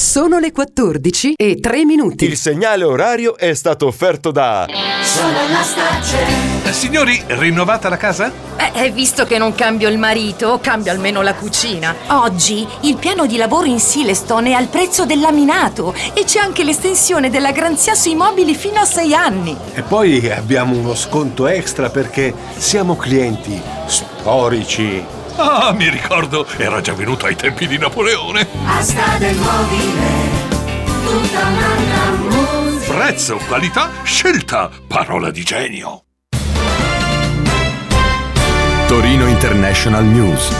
Sono le 14:03. Il segnale orario è stato offerto da Solar Starcell. Signori, rinnovata la casa? Visto che non cambio il marito, cambio almeno la cucina. Oggi il piano di lavoro in Silestone è al prezzo del laminato e c'è anche l'estensione della garanzia sui mobili fino a 6 anni. E poi abbiamo uno sconto extra perché siamo clienti storici. Ah, mi ricordo, era già venuto ai tempi di Napoleone. Asta del mobile, tutta un'altra musica. Prezzo, qualità, scelta, parola di genio. Torino International News.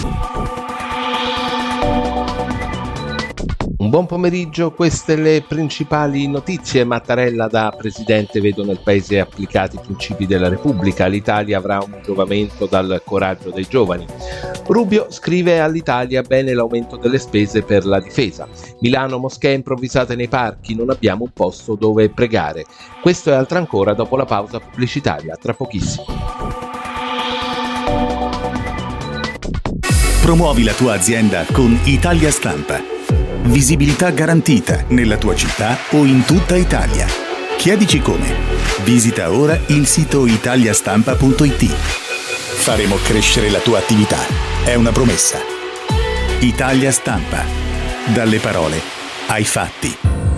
Un buon pomeriggio, queste le principali notizie. Mattarella da presidente: vedo nel paese applicati i principi della Repubblica, l'Italia avrà un giovamento dal coraggio dei giovani. Rubio scrive all'Italia: bene l'aumento delle spese per la difesa. Milano, moschee improvvisate nei parchi, non abbiamo un posto dove pregare. Questo e altro ancora dopo la pausa pubblicitaria, tra pochissimo. Promuovi la tua azienda con Italia Stampa. Visibilità garantita nella tua città o in tutta Italia. Chiedici come. Visita ora il sito italiastampa.it. Faremo crescere la tua attività. È una promessa. Italia Stampa. Dalle parole ai fatti.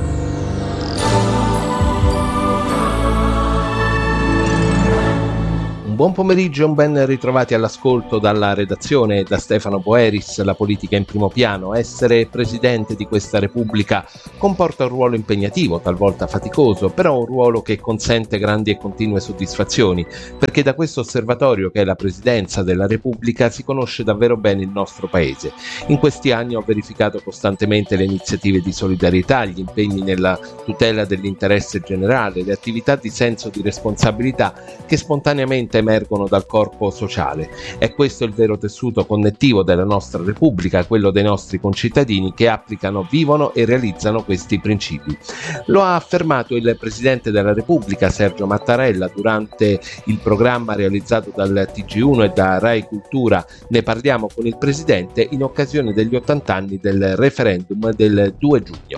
Buon pomeriggio e un ben ritrovati all'ascolto dalla redazione da Stefano Boeris. La politica in primo piano. Essere presidente di questa Repubblica comporta un ruolo impegnativo, talvolta faticoso, però un ruolo che consente grandi e continue soddisfazioni, perché da questo osservatorio che è la presidenza della Repubblica si conosce davvero bene il nostro paese. In questi anni ho verificato costantemente le iniziative di solidarietà, gli impegni nella tutela dell'interesse generale, le attività di senso di responsabilità che spontaneamente emergono dal corpo sociale. È questo il vero tessuto connettivo della nostra Repubblica, quello dei nostri concittadini che applicano, vivono e realizzano questi principi. Lo ha affermato il Presidente della Repubblica Sergio Mattarella durante il programma realizzato dal TG1 e da Rai Cultura. Ne parliamo con il Presidente in occasione degli 80 anni del referendum del 2 giugno.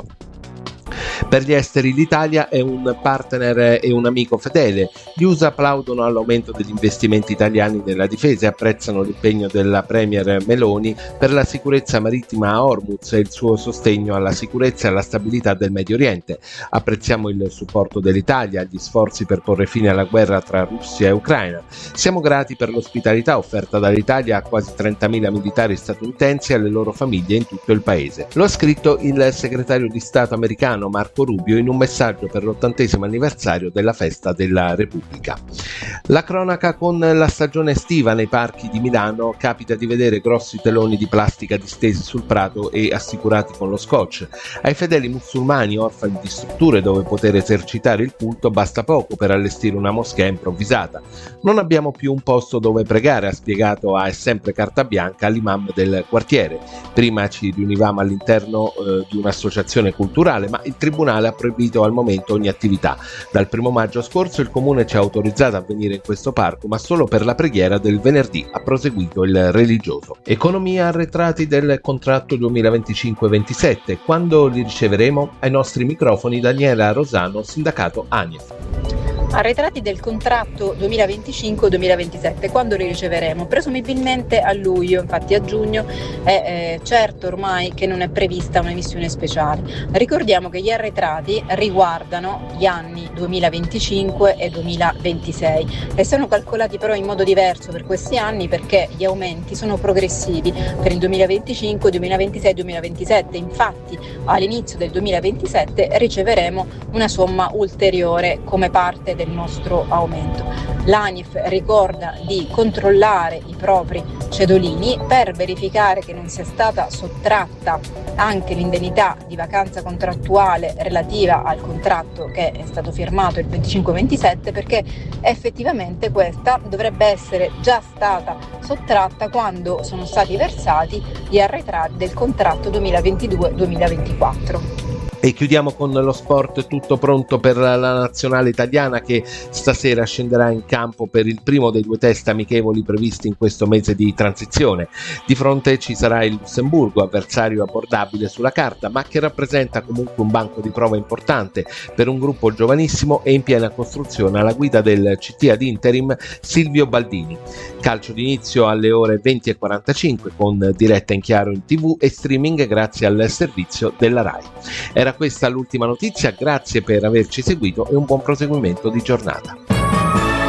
Per gli esteri l'Italia è un partner e un amico fedele. Gli USA applaudono all'aumento degli investimenti italiani nella difesa e apprezzano l'impegno della Premier Meloni per la sicurezza marittima a Hormuz e il suo sostegno alla sicurezza e alla stabilità del Medio Oriente. Apprezziamo il supporto dell'Italia agli sforzi per porre fine alla guerra tra Russia e Ucraina. Siamo grati per l'ospitalità offerta dall'Italia a quasi 30.000 militari statunitensi e alle loro famiglie in tutto il paese. Lo ha scritto il segretario di Stato americano Marco Rubio in un messaggio per l'80° anniversario della festa della Repubblica. La cronaca con la stagione estiva nei parchi di Milano. Capita di vedere grossi teloni di plastica distesi sul prato e assicurati con lo scotch. Ai fedeli musulmani orfani di strutture dove poter esercitare il culto basta poco per allestire una moschea improvvisata. Non abbiamo più un posto dove pregare, ha spiegato a È sempre carta bianca l'imam del quartiere. Prima ci riunivamo all'interno di un'associazione culturale, ma il Tribunale ha proibito al momento ogni attività. Dal 1 maggio scorso il Comune ci ha autorizzato a venire in questo parco, ma solo per la preghiera del venerdì, ha proseguito il religioso. Economia, arretrati del contratto 2025-27. Quando li riceveremo? Ai nostri microfoni Daniela Rosano, sindacato ANIF. Arretrati del contratto 2025-2027, quando li riceveremo? Presumibilmente a luglio, infatti a giugno è certo ormai che non è prevista un'emissione speciale. Ricordiamo che gli arretrati riguardano gli anni 2025 e 2026 e sono calcolati però in modo diverso per questi anni perché gli aumenti sono progressivi per il 2025, 2026 e 2027. Infatti all'inizio del 2027 riceveremo una somma ulteriore come parte del nostro aumento. L'ANIF ricorda di controllare i propri cedolini per verificare che non sia stata sottratta anche l'indennità di vacanza contrattuale relativa al contratto che è stato firmato il 25-27, perché effettivamente questa dovrebbe essere già stata sottratta quando sono stati versati gli arretrati del contratto 2022-2024. E chiudiamo con lo sport, tutto pronto per la nazionale italiana che stasera scenderà in campo per il primo dei 2 test amichevoli previsti in questo mese di transizione. Di fronte ci sarà il Lussemburgo, avversario abbordabile sulla carta, ma che rappresenta comunque un banco di prova importante per un gruppo giovanissimo e in piena costruzione alla guida del CT ad interim Silvio Baldini. Calcio d'inizio alle ore 20:45 con diretta in chiaro in TV e streaming grazie al servizio della Rai. Era questa l'ultima notizia, grazie per averci seguito e un buon proseguimento di giornata.